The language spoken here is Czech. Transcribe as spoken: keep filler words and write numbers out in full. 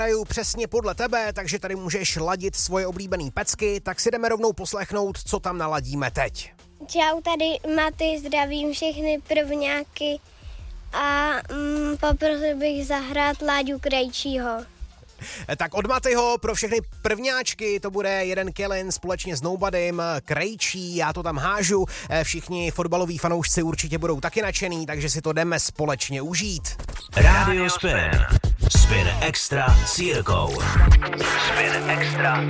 hraju přesně podle tebe, takže tady můžeš ladit svoje oblíbený pecky, tak si jdeme rovnou poslechnout, co tam naladíme teď. Čau, tady Maty, zdravím všechny prvňáky a mm, poprosil bych zahrát Láďu Krejčího. Tak od Matyho pro všechny prvňáčky to bude jeden Kellen společně s Nobodym, Krejčí, já to tam hážu, všichni fotbaloví fanoušci určitě budou taky nadšený, takže si to jdeme společně užít. Radio Spin. Spin Extra s Jirkou. Spin Extra